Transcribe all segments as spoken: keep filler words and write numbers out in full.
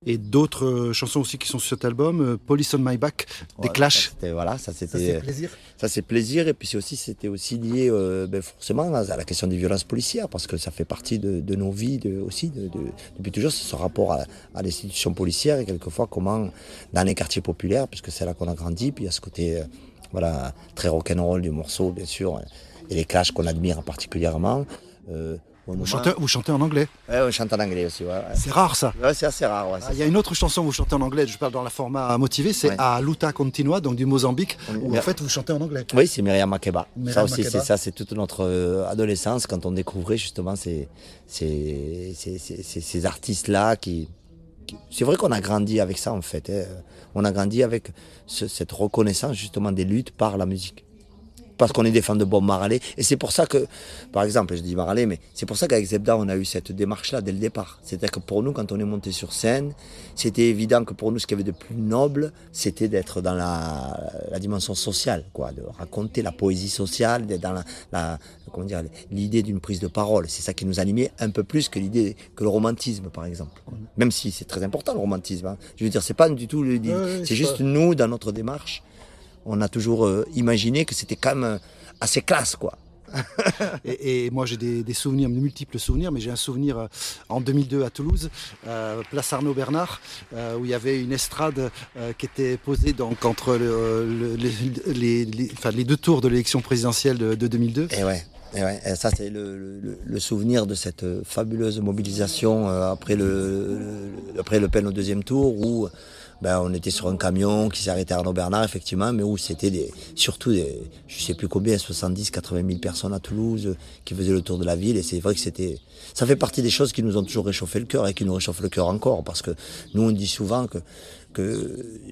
et d'autres euh, chansons aussi qui sont sur cet album, euh, Police on My Back, des Ouais, Clash. ça, voilà, ça c'était. Ça c'est plaisir. Ça c'est plaisir et puis c'est aussi, c'était aussi lié euh, ben, forcément à la question des violences policières parce que ça fait partie de, de nos vies de, aussi de, de, depuis toujours ce rapport à, à l'institution policière et quelquefois comment dans les quartiers populaires puisque c'est là qu'on a grandi puis il y a ce côté euh, voilà, très rock'n'roll du morceau bien sûr et les Clash qu'on admire particulièrement. Euh, Vous chantez, vous chantez en anglais? Ouais, on chante en anglais aussi. Ouais, ouais. C'est rare ça. Ouais, c'est assez rare. Ouais, il ah, y a une autre chanson où vous chantez en anglais, je parle dans la format motivé, c'est ouais. A Luta Continua, donc du Mozambique, où en fait vous chantez en anglais. Oui, c'est Myriam Makeba. Myriam ça aussi, Makeba. c'est ça, c'est toute notre adolescence quand on découvrait justement ces, ces, ces, ces, ces, ces artistes-là qui, qui. C'est vrai qu'on a grandi avec ça en fait. Hein. On a grandi avec ce, cette reconnaissance justement des luttes par la musique. Parce qu'on est des fans de Bob Marley. Et c'est pour ça que, par exemple, je dis Marley, mais c'est pour ça qu'avec Zebda, on a eu cette démarche-là dès le départ. C'est-à-dire que pour nous, quand on est monté sur scène, c'était évident que pour nous, ce qu'il y avait de plus noble, c'était d'être dans la, la dimension sociale, quoi, de raconter la poésie sociale, d'être dans la, la, comment dire, l'idée d'une prise de parole. C'est ça qui nous animait un peu plus que l'idée, que le romantisme, par exemple. Même si c'est très important, le romantisme. Hein. Je veux dire, c'est pas du tout, le, ouais, c'est juste pas... nous, dans notre démarche, on a toujours euh, imaginé que c'était quand même euh, assez classe, quoi. et, et moi j'ai des, des souvenirs, de multiples souvenirs, mais j'ai un souvenir euh, en deux mille deux à Toulouse, euh, place Arnaud Bernard, euh, où il y avait une estrade euh, qui était posée donc, entre le, le, les, les, les, enfin, les deux tours de l'élection présidentielle de, de deux mille deux. Et ouais. Et ouais, et ça c'est le, le, le souvenir de cette fabuleuse mobilisation euh, après, le, le, après Le Pen au deuxième tour où ben, on était sur un camion qui s'est arrêté à Arnaud Bernard effectivement, mais où c'était des, surtout des, je sais plus combien, soixante-dix à quatre-vingt mille personnes à Toulouse qui faisaient le tour de la ville et c'est vrai que c'était, ça fait partie des choses qui nous ont toujours réchauffé le cœur et qui nous réchauffent le cœur encore parce que nous on dit souvent que, que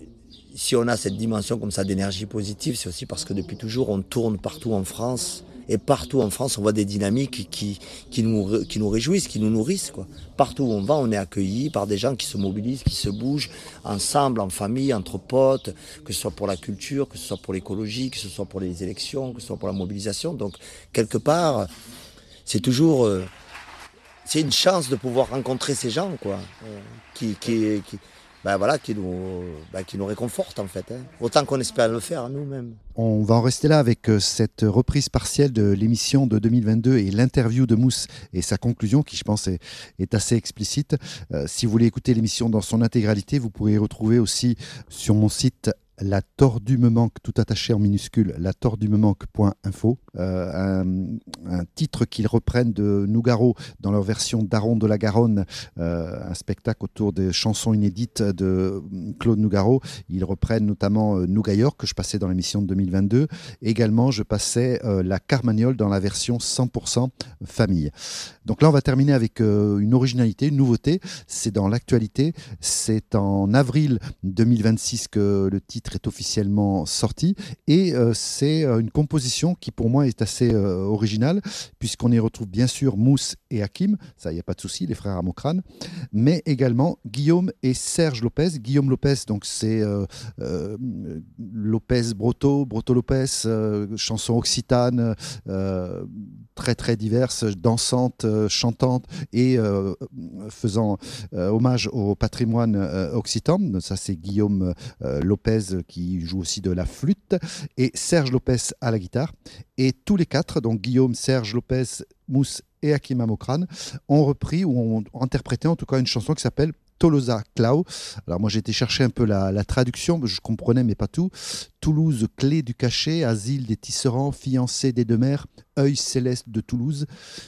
si on a cette dimension comme ça d'énergie positive, c'est aussi parce que depuis toujours on tourne partout en France. Et partout en France, on voit des dynamiques qui, qui, nous, qui nous réjouissent, qui nous nourrissent, quoi. Partout où on va, on est accueilli par des gens qui se mobilisent, qui se bougent ensemble, en famille, entre potes, que ce soit pour la culture, que ce soit pour l'écologie, que ce soit pour les élections, que ce soit pour la mobilisation. Donc, quelque part, c'est toujours... Euh, c'est une chance de pouvoir rencontrer ces gens, quoi, euh, qui... qui, qui Ben voilà, qui nous, ben qui nous réconforte en fait, hein. Autant qu'on espère le faire nous-mêmes. On va en rester là avec cette reprise partielle de l'émission de deux mille vingt-deux et l'interview de Mousse et sa conclusion qui je pense est, est assez explicite. Euh, si vous voulez écouter l'émission dans son intégralité, vous pourrez retrouver aussi sur mon site La Tordue me manque, tout attaché en minuscule, la tordue me manque point info, euh, un, un titre qu'ils reprennent de Nougaro dans leur version d'Aron de la Garonne, euh, un spectacle autour des chansons inédites de Claude Nougaro. Ils reprennent notamment euh, Nougayor que je passais dans l'émission de deux mille vingt-deux. Également, je passais euh, la Carmagnole dans la version cent pour cent famille. Donc là, on va terminer avec euh, une originalité, une nouveauté. C'est dans l'actualité. C'est en avril deux mille vingt-six que le titre est officiellement sorti et euh, c'est euh, une composition qui pour moi est assez euh, originale puisqu'on y retrouve bien sûr Mousse et Hakim, ça il n'y a pas de souci, les frères Amokrane, mais également Guillaume et Serge Lopez. Guillaume Lopez, donc c'est euh, euh, Lopez Broto, Broto Lopez, euh, chanson occitane, euh, très très diverses, dansantes, euh, chantantes et euh, faisant euh, hommage au patrimoine euh, occitan. Ça c'est Guillaume euh, Lopez qui joue aussi de la flûte et Serge Lopez à la guitare. Et tous les quatre, donc Guillaume, Serge Lopez, Mousse et Hakim Amokrane, ont repris ou ont interprété en tout cas une chanson qui s'appelle Tolosa Clau. Alors moi j'ai été chercher un peu la, la traduction, je comprenais mais pas tout. Toulouse, clé du cachet, asile des tisserands, fiancé des deux mers, œil céleste de Toulouse.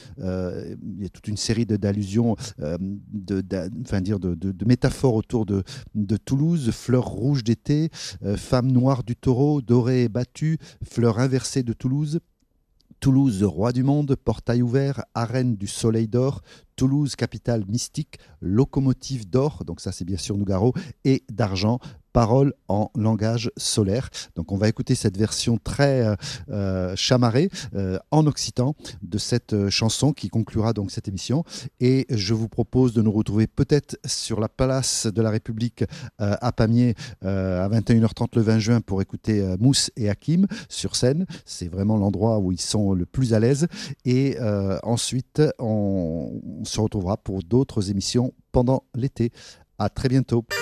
Euh, il y a toute une série de, d'allusions, euh, de, de, enfin dire de, de, de métaphores autour de, de Toulouse. Fleur rouge d'été, euh, femme noire du taureau, dorée et battue, fleur inversée de Toulouse. Toulouse, roi du monde, portail ouvert, arène du soleil d'or, Toulouse, capitale mystique, locomotive d'or, donc ça c'est bien sûr Nougaro, et d'argent, paroles en langage solaire. Donc on va écouter cette version très euh, chamarrée euh, en occitan de cette euh, chanson qui conclura donc cette émission. Et je vous propose de nous retrouver peut-être sur la place de la République euh, à Pamiers euh, à vingt et une heures trente le vingt juin pour écouter euh, Mousse et Hakim sur scène. C'est vraiment l'endroit où ils sont le plus à l'aise. Et euh, ensuite, on, on se retrouvera pour d'autres émissions pendant l'été. À très bientôt.